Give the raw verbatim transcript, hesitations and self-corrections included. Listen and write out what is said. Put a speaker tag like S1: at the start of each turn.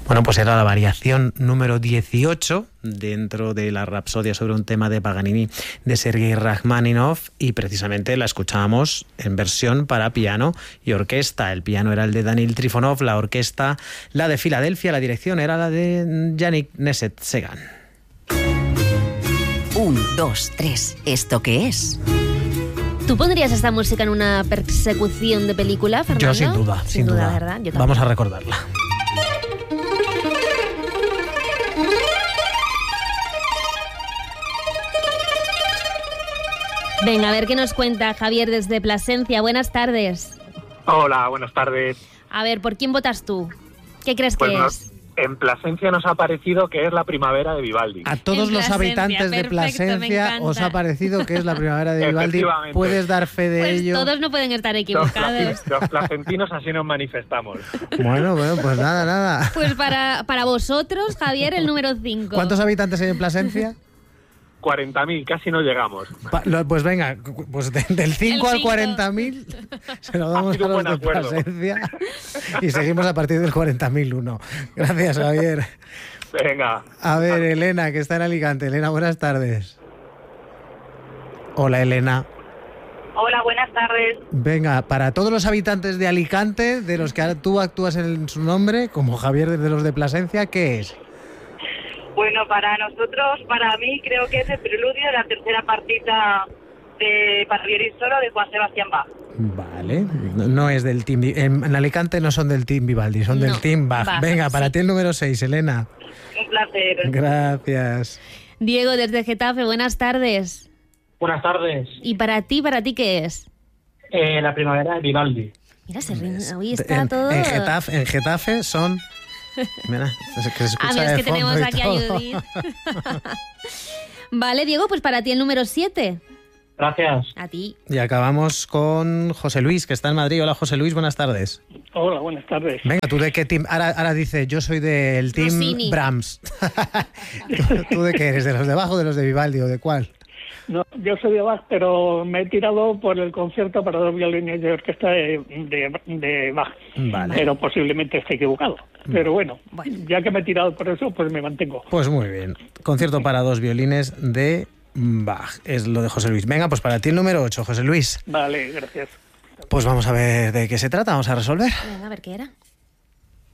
S1: Bueno, pues era la variación número dieciocho dentro de la Rapsodia sobre un tema de Paganini de Sergei Rachmaninoff, y precisamente la escuchábamos en versión para piano y orquesta. El piano era el de Daniil Trifonov, la orquesta la de Filadelfia, la dirección era la de Yannick Nézet-Séguin.
S2: Un, dos, tres. ¿Esto qué es?
S3: ¿Tú pondrías esta música en una persecución de película, Fernando?
S1: Yo sin duda, sin, sin duda.
S3: duda, ¿verdad? Yo
S1: Vamos a recordarla.
S3: Venga, a ver qué nos cuenta Javier desde Plasencia. Buenas tardes.
S4: Hola, buenas tardes.
S3: A ver, ¿por quién votas tú? ¿Qué crees
S4: pues
S3: que
S4: nos,
S3: es?
S4: En Plasencia nos ha parecido que es la primavera de Vivaldi.
S1: A todos
S3: En
S1: los
S3: Plasencia,
S1: habitantes de
S3: perfecto,
S1: Plasencia os ha parecido que es la primavera de Vivaldi. ¿Puedes dar fe de
S3: pues
S1: ello?
S3: Todos no pueden estar equivocados.
S4: Los, los placentinos así nos manifestamos.
S1: Bueno, bueno, pues nada, nada.
S3: Pues para, para vosotros, Javier, el número cinco.
S1: ¿Cuántos habitantes hay en Plasencia?
S4: cuarenta mil, casi no llegamos.
S1: Pa, lo, pues venga, pues de, del cinco al cuarenta mil se lo damos a los de
S4: acuerdo.
S1: Plasencia y seguimos a partir del cuarenta mil uno. Gracias, Javier.
S4: Venga.
S1: A ver, Elena, que está en Alicante. Elena, buenas tardes. Hola, Elena.
S5: Hola, buenas tardes.
S1: Venga, para todos los habitantes de Alicante, de los que tú actúas en su nombre, como Javier de los de Plasencia, ¿qué es?
S5: Bueno, para nosotros, para mí, creo que es el preludio de la tercera partita de para violín solo de Juan Sebastián Bach.
S1: Vale, no es del team. En Alicante no son del team Vivaldi, son no, del team Bach. Bach Venga, para sí. ti el número seis, Elena.
S5: Un placer.
S1: Gracias.
S3: Diego, desde Getafe, buenas tardes.
S6: Buenas tardes.
S3: ¿Y para ti, para ti qué es?
S6: Eh, la primavera de Vivaldi.
S3: Mira, se ríe, hoy está
S1: en,
S3: todo...
S1: En Getafe, en Getafe son... Mira, que se escucha
S3: ah, mira, es que tenemos aquí
S1: todo.
S3: a Judith. Vale, Diego, pues para ti el número siete.
S6: Gracias.
S3: A ti.
S1: Y acabamos con José Luis, que está en Madrid. Hola, José Luis, buenas tardes.
S6: Hola, buenas tardes.
S1: Venga, ¿tú de qué team? Ahora, ahora dice, yo soy del team
S3: Rossini.
S1: Brahms. ¿Tú, ¿Tú de qué eres? ¿De los de Bach o de los de Vivaldi o de cuál?
S6: No, yo soy de Bach, pero me he tirado por el concierto para dos violines de orquesta de, de, de Bach.
S1: Vale.
S6: Pero posiblemente esté equivocado. Pero bueno, bueno, ya que me he tirado por eso, pues me mantengo.
S1: Pues muy bien. Concierto para dos violines de Bach. Es lo de José Luis. Venga, pues para ti el número ocho, José Luis.
S6: Vale, gracias.
S1: Pues vamos a ver de qué se trata, vamos a resolver.
S3: Venga, a ver qué era.